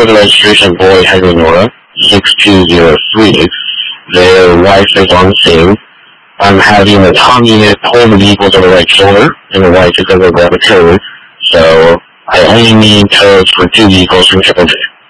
for the registration, boy Hagunora, 6203. Their wife is on the scene. I'm having the Tom unit pull the vehicle to the right shoulder, and the wife is going to grab a code. So I only need codes for 2 vehicles from Triple J.